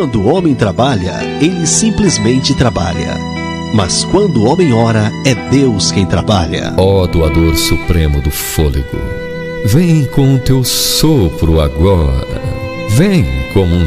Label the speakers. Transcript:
Speaker 1: Quando o homem trabalha, ele simplesmente trabalha. Mas quando o homem ora, é Deus quem trabalha.
Speaker 2: Ó doador supremo do fôlego, vem com o teu sopro agora. Vem como um